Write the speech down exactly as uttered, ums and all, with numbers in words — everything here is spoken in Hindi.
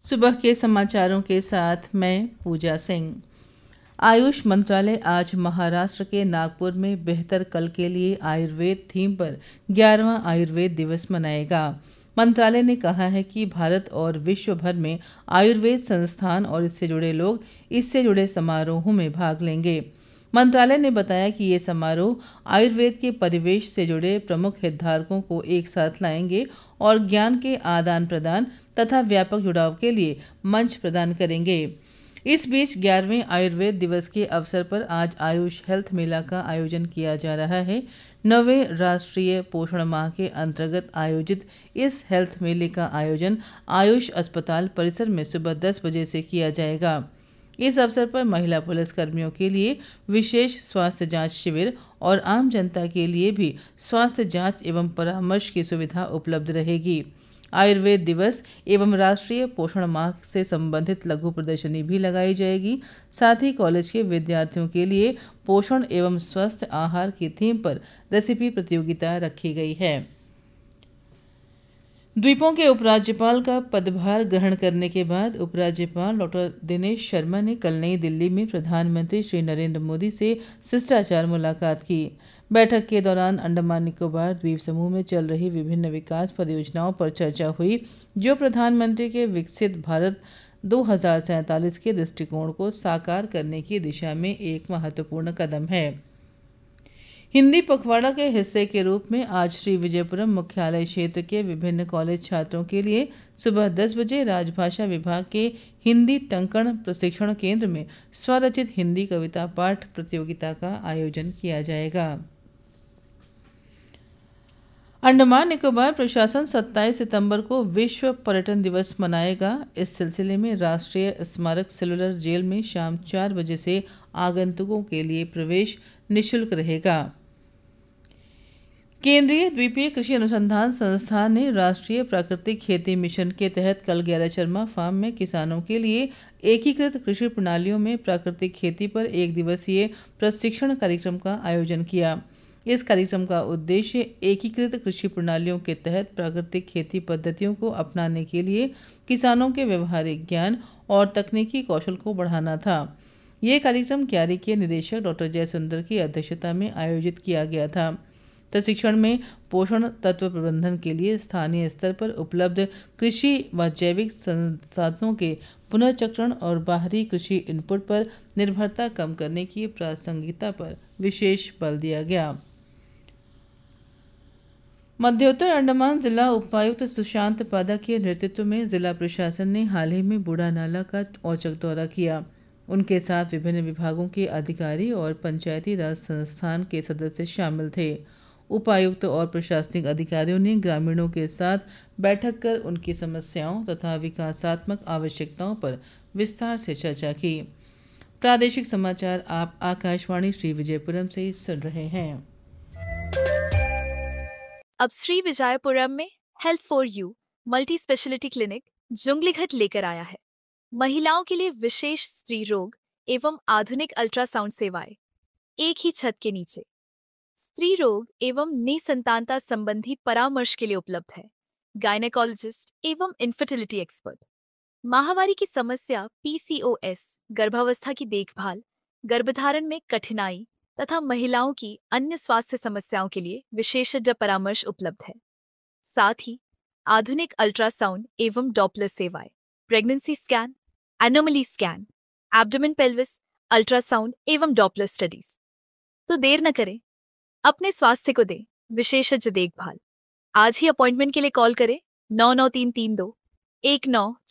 सुबह के समाचारों के साथ मैं पूजा सिंह। आयुष मंत्रालय आज महाराष्ट्र के नागपुर में बेहतर कल के लिए आयुर्वेद थीम पर ग्यारहवां आयुर्वेद दिवस मनाएगा। मंत्रालय ने कहा है कि भारत और विश्व भर में आयुर्वेद संस्थान और इससे जुड़े लोग इससे जुड़े समारोहों में भाग लेंगे। मंत्रालय ने बताया कि ये समारोह आयुर्वेद के परिवेश से जुड़े प्रमुख हितधारकों को एक साथ लाएंगे और ज्ञान के आदान प्रदान तथा व्यापक जुड़ाव के लिए मंच प्रदान करेंगे। इस बीच ग्यारहवें आयुर्वेद दिवस के अवसर पर आज आयुष हेल्थ मेला का आयोजन किया जा रहा है। नवें राष्ट्रीय पोषण माह के अंतर्गत आयोजित इस हेल्थ मेले का आयोजन आयुष अस्पताल परिसर में सुबह दस बजे से किया जाएगा। इस अवसर पर महिला पुलिस कर्मियों के लिए विशेष स्वास्थ्य जांच शिविर और आम जनता के लिए भी स्वास्थ्य जांच एवं परामर्श की सुविधा उपलब्ध रहेगी। आयुर्वेद दिवस एवं राष्ट्रीय पोषण माह से संबंधित लघु प्रदर्शनी भी लगाई जाएगी। साथ ही कॉलेज के विद्यार्थियों के लिए पोषण एवं स्वस्थ आहार की थीम पर रेसिपी प्रतियोगिता रखी गई है। द्वीपों के उपराज्यपाल का पदभार ग्रहण करने के बाद उपराज्यपाल डॉक्टर दिनेश शर्मा ने कल नई दिल्ली में प्रधानमंत्री श्री नरेंद्र मोदी से शिष्टाचार मुलाकात की। बैठक के दौरान अंडमान निकोबार द्वीप समूह में चल रही विभिन्न विकास परियोजनाओं पर चर्चा हुई, जो प्रधानमंत्री के विकसित भारत दो हज़ार सैंतालीस के दृष्टिकोण को साकार करने की दिशा में एक महत्वपूर्ण कदम है। हिंदी पखवाड़ा के हिस्से के रूप में आज श्री विजयपुरम मुख्यालय क्षेत्र के विभिन्न कॉलेज छात्रों के लिए सुबह दस बजे राजभाषा विभाग के हिंदी टंकण प्रशिक्षण केंद्र में स्वरचित हिंदी कविता पाठ प्रतियोगिता का आयोजन किया जाएगा। अंडमान निकोबार प्रशासन सत्ताईस सितंबर को विश्व पर्यटन दिवस मनाएगा। इस सिलसिले में राष्ट्रीय स्मारक सेलुलर जेल में शाम चार बजे से आगंतुकों के लिए प्रवेश निःशुल्क रहेगा। केंद्रीय द्वीपीय कृषि अनुसंधान संस्थान ने राष्ट्रीय प्राकृतिक खेती मिशन के तहत कल ग्यारह शर्मा फार्म में किसानों के लिए एकीकृत कृषि प्रणालियों में प्राकृतिक खेती पर एक दिवसीय प्रशिक्षण कार्यक्रम का आयोजन किया। इस कार्यक्रम का उद्देश्य एकीकृत कृषि प्रणालियों के तहत प्राकृतिक खेती पद्धतियों को अपनाने के लिए किसानों के व्यवहारिक ज्ञान और तकनीकी कौशल को बढ़ाना था। ये कार्यक्रम क्यारी के निदेशक डॉक्टर जयसुंदर की अध्यक्षता में आयोजित किया गया था। प्रशिक्षण में पोषण तत्व प्रबंधन के लिए स्थानीय स्तर पर उपलब्ध कृषि व जैविक संसाधनों के पुनर्चक्रण और बाहरी कृषि इनपुट पर निर्भरता कम करने की प्रासंगिकता पर विशेष बल दिया गया। मध्योत्तर अंडमान जिला उपायुक्त सुशांत पादा के नेतृत्व में जिला प्रशासन ने हाल ही में बूढ़ा नाला का औचक दौरा किया। उनके साथ विभिन्न विभागों के अधिकारी और पंचायती राज संस्थान के सदस्य शामिल थे। उपायुक्त और प्रशासनिक अधिकारियों ने ग्रामीणों के साथ बैठक कर उनकी समस्याओं तथा विकासात्मक आवश्यकताओं पर विस्तार से चर्चा की। प्रादेशिक समाचार आप आकाशवाणी श्री विजयपुरम से सुन रहे हैं। अब श्री विजयपुरम में health for you multi speciality clinic जुंगलीघाट लेकर आया है। महिलाओं के लिए विशेष स्त्री रोग एवं आधुनिक अल्ट्रासाउंड सेवाएं एक ही छत के नीचे। स्त्री रोग एवं निसंतानता संबंधी परामर्श के लिए उपलब्ध है गायनेकोलॉजिस्ट एवं इनफर्टिलिटी एक्सपर्ट। माहवारी की समस्या, पीसीओएस, गर्भावस्था की देखभाल, गर्भधारण में कठिनाई तथा महिलाओं की अन्य स्वास्थ्य समस्याओं के लिए विशेषज्ञ परामर्श उपलब्ध है। साथ ही आधुनिक अल्ट्रासाउंड एवं डॉपलर सेवाएं, pregnancy scan, anomaly scan, abdomen pelvis ultrasound एवं डॉपलर स्टडीज। तो देर न करें, अपने स्वास्थ्य को दें विशेषज्ञ देखभाल। आज ही अपॉइंटमेंट के लिए कॉल करें नौ नौ तीन तीन दो एक नौ